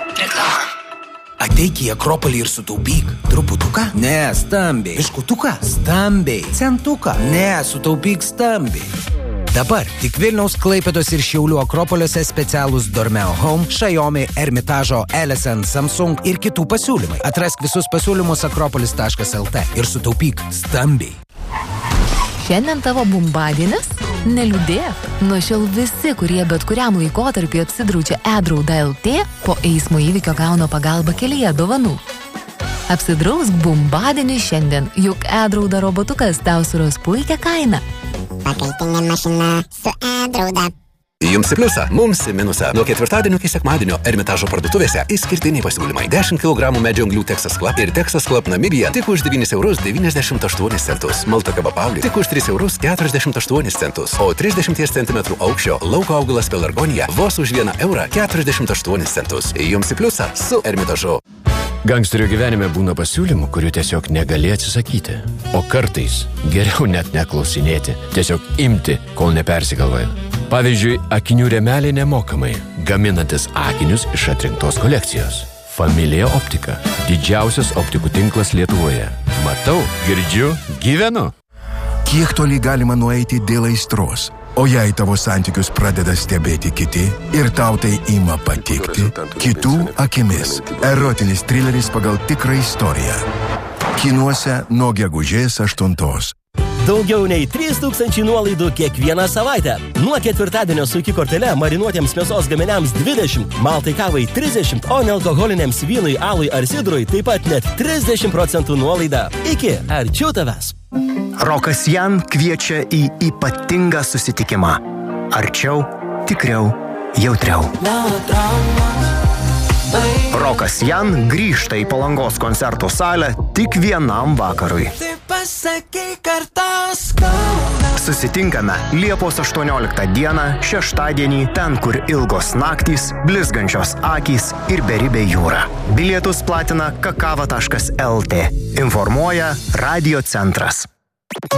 Reklama. Ateik į Akropolį ir sutaupyk. Truputuką? Ne, stambiai. Biškutuką? Stambiai. Centuką? Ne, sutaupyk stambiai. Dabar tik Vilniaus, Klaipėdos ir Šiaulių Akropoliuose specialūs Dormeo Home, Xiaomi, Ermitažo, LSN, Samsung ir kitų pasiūlymai. Atrask visus pasiūlymus akropolis.lt ir sutaupyk stambiai. Šiandien tavo bumbadienis? Neliūdėk. Nuo šiol visi, kurie bet kuriam laikotarpį apsidraudžia e-drauda LT, po eismo įvykio gauna pagalbą kelyje dovanų. Apsidrausk bumbadienį šiandien, juk e-drauda robotukas tau suras puikią kainą. Pakaitinė mašina su e-drauda. Jums į pliusą, mums į minusą. Nuo ketvirtadienio iki sekmadienio Ermitažo parduotuvėse išskirtiniai pasiūlymai. 10 kg medžio anglių Texas Club ir Texas Club Namibija tik už 9,98 €. Malta kava Pauli tik už 3,48 €. O 30 cm aukščio lauko augalas pelargonija vos už 1,48 €. Jums į pliusą su Ermitažu. Gangsterio gyvenime būna pasiūlymų, kurių tiesiog negali atsisakyti. O kartais geriau net neklausinėti, tiesiog imti, kol nepersigalvoja. Pavyzdžiui, akinių rėmeliai nemokamai, gaminantis akinius iš atrinktos kolekcijos. Familija Optika – didžiausias optikų tinklas Lietuvoje. Matau, girdžiu, gyvenu. Kiek toli galima nueiti dėl aistros? O jei tavo santykius pradeda stebėti kiti ir tau tai ima patikti, kitų akimis. Erotinis trileris pagal tikrą istoriją. Kinuose nuo gegužės 8. Daugiau nei 3000 nuolaidų kiekvieną savaitę. Nuo ketvirtadienio su iki kortele marinuotiems mėsos gaminiams 20, maltai kavai 30, o nealkoholiniams vynui, alui ar sidrui taip pat net 30% nuolaida. Iki arčiau tavęs. Rokas Jan kviečia į ypatingą susitikimą. Arčiau, tikriau, jautriau. Rokas Jan grįžta į Palangos koncertų salę tik vienam vakarui. Susitinkame Liepos 18 dieną, šeštadienį, ten, kur ilgos naktys, blizgančios akys ir beribė jūra. Bilietus platina kakava.lt. Informuoja Radio centras.